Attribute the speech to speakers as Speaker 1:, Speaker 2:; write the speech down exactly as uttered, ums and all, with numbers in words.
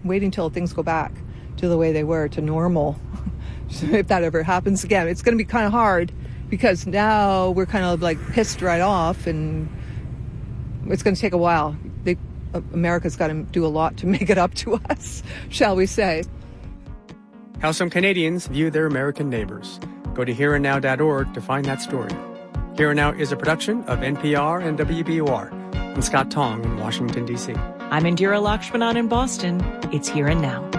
Speaker 1: waiting till things go back to the way they were, to normal. If that ever happens again, it's going to be kind of hard because now we're kind of like pissed right off, and it's going to take a while. They, America's got to do a lot to make it up to us, shall we say.
Speaker 2: How some Canadians view their American neighbors. Go to here and now dot org to find that story. Here and Now is a production of N P R and W B U R. I'm Scott Tong in Washington, D C.
Speaker 3: I'm Indira Lakshmanan in Boston. It's Here and Now.